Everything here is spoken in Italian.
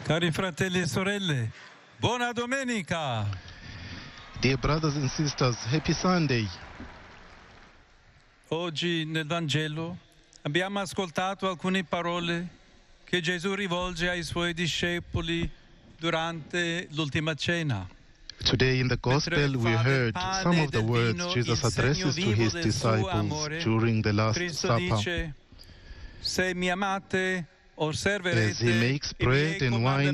Cari fratelli e sorelle, buona domenica! Dear brothers and sisters, happy Sunday. Oggi nel Vangelo abbiamo ascoltato alcune parole che Gesù rivolge ai suoi discepoli durante l'ultima cena. Today in the Gospel we heard some of the words Jesus addresses to his disciples during the Last Cristo Supper. dice: se mi amate, osserverete As he makes i miei bread and wine